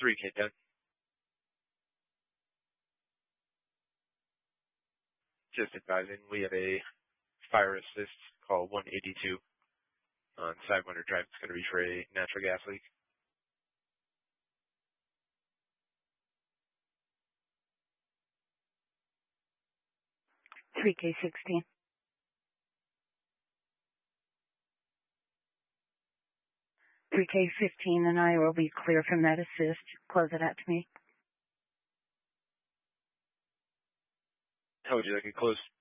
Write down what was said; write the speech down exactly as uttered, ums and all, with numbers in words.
three K ten. Just advising, we have a fire assist call one eighty-two on Sidewinder Drive. It's going to be for a natural gas leak. three K sixteen. three K fifteen and I will be clear from that assist. Close it out to me. How would you like it closed?